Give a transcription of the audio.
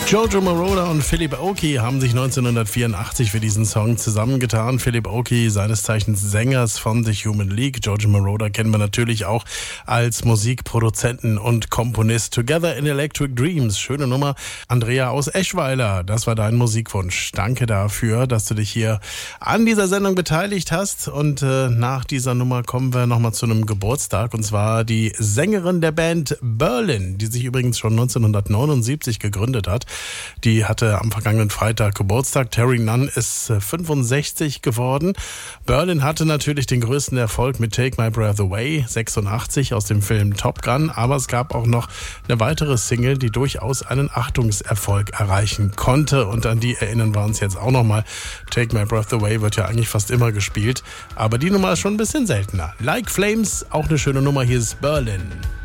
Giorgio Moroder und Philip Oakey haben sich 1984 für diesen Song zusammengetan. Philip Oakey, seines Zeichens Sängers von The Human League. Giorgio Moroder kennen wir natürlich auch als Musikproduzenten und Komponist. Together in Electric Dreams, schöne Nummer. Andrea aus Eschweiler, das war dein Musikwunsch. Danke dafür, dass du dich hier an dieser Sendung beteiligt hast. Und nach dieser Nummer kommen wir nochmal zu einem Geburtstag. Und zwar die Sängerin der Band Berlin, die sich übrigens schon 1979 gegründet hat. Die hatte am vergangenen Freitag Geburtstag. Terry Nunn ist 65 geworden. Berlin hatte natürlich den größten Erfolg mit Take My Breath Away, 86 aus dem Film Top Gun. Aber es gab auch noch eine weitere Single, die durchaus einen Achtungserfolg erreichen konnte. Und an die erinnern wir uns jetzt auch nochmal. Take My Breath Away wird ja eigentlich fast immer gespielt. Aber die Nummer ist schon ein bisschen seltener. Like Flames, auch eine schöne Nummer. Hier ist Berlin.